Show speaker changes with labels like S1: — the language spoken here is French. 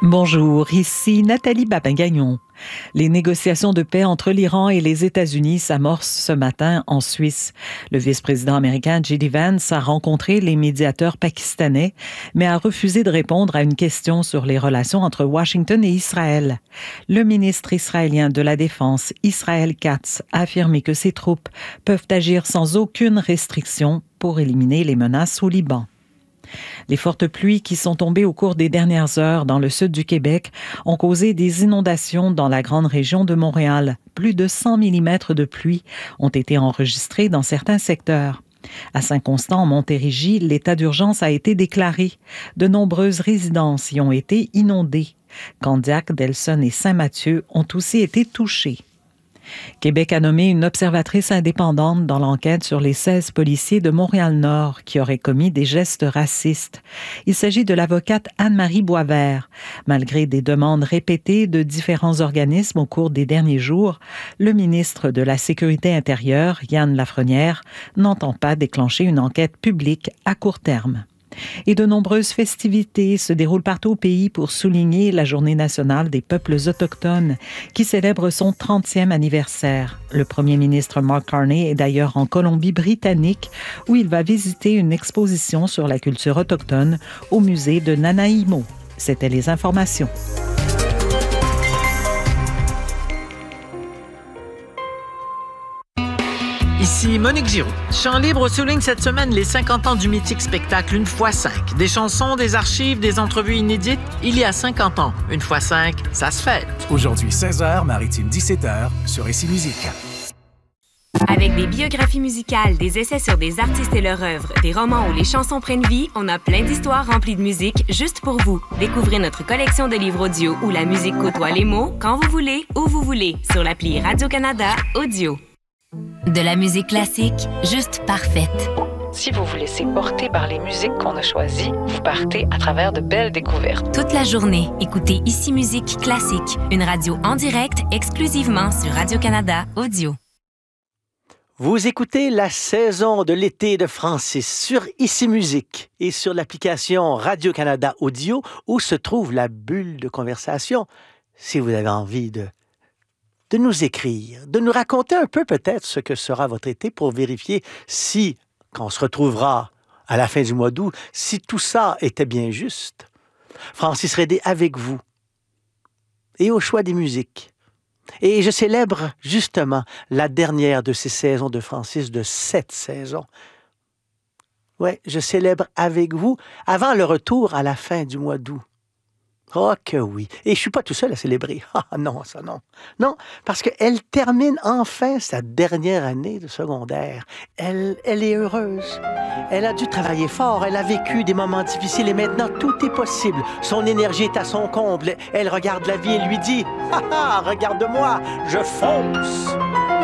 S1: Bonjour, ici Nathalie Babin-Gagnon. Les négociations de paix entre l'Iran et les États-Unis s'amorcent ce matin en Suisse. Le vice-président américain J.D. Vance a rencontré les médiateurs pakistanais, mais a refusé de répondre à une question sur les relations entre Washington et Israël. Le ministre israélien de la Défense, Israel Katz, a affirmé que ses troupes peuvent agir sans aucune restriction pour éliminer les menaces au Liban. Les fortes pluies qui sont tombées au cours des dernières heures dans le sud du Québec ont causé des inondations dans la grande région de Montréal. Plus de 100 mm de pluie ont été enregistrés dans certains secteurs. À Saint-Constant, en Montérégie, l'état d'urgence a été déclaré. De nombreuses résidences y ont été inondées. Candiac, Delson et Saint-Mathieu ont aussi été touchés. Québec a nommé une observatrice indépendante dans l'enquête sur les 16 policiers de Montréal-Nord qui auraient commis des gestes racistes. Il s'agit de l'avocate Anne-Marie Boisvert. Malgré des demandes répétées de différents organismes au cours des derniers jours, le ministre de la Sécurité intérieure, Yann Lafrenière, n'entend pas déclencher une enquête publique à court terme. Et de nombreuses festivités se déroulent partout au pays pour souligner la Journée nationale des peuples autochtones qui célèbre son 30e anniversaire. Le premier ministre Mark Carney est d'ailleurs en Colombie-Britannique où il va visiter une exposition sur la culture autochtone au musée de Nanaimo. C'était les informations.
S2: Ici Monique Giroux. Chant libre souligne cette semaine les 50 ans du mythique spectacle 1x5. Des chansons, des archives, des entrevues inédites. Il y a 50 ans, 1x5, ça se fête.
S3: Aujourd'hui, 16h, Maritime 17h, sur Ici Musique.
S4: Avec des biographies musicales, des essais sur des artistes et leur œuvre, des romans où les chansons prennent vie, on a plein d'histoires remplies de musique juste pour vous. Découvrez notre collection de livres audio où la musique côtoie les mots quand vous voulez, où vous voulez, sur l'appli Radio-Canada Audio.
S5: De la musique classique, juste parfaite.
S6: Si vous vous laissez porter par les musiques qu'on a choisies, vous partez à travers de belles découvertes.
S5: Toute la journée, écoutez Ici Musique Classique, une radio en direct exclusivement sur Radio-Canada Audio.
S7: Vous écoutez la saison de l'été de Francis sur Ici Musique et sur l'application Radio-Canada Audio où se trouve la bulle de conversation. Si vous avez envie de nous écrire, de nous raconter un peu peut-être ce que sera votre été pour vérifier si, quand on se retrouvera à la fin du mois d'août, si tout ça était bien juste. Francis Redé avec vous et au choix des musiques. Et je célèbre justement la dernière de ces saisons de Francis, de 7 saisons. Ouais, je célèbre avec vous avant le retour à la fin du mois d'août. Oh que oui. Et je ne suis pas tout seul à célébrer. Ah non, ça non. Non, parce qu'elle termine enfin sa dernière année de secondaire. Elle est heureuse. Elle a dû travailler fort. Elle a vécu des moments difficiles et maintenant tout est possible. Son énergie est à son comble. Elle regarde la vie et lui dit « Ha ha, regarde-moi, je fonce !»